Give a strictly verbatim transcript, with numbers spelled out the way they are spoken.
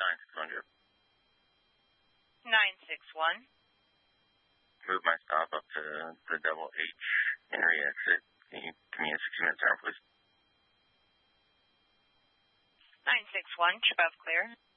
nine six one, Drew. nine six one. Move my stop up to the double H Henry exit. Can you give me a sixty minute turn, please? nine six one, above clear.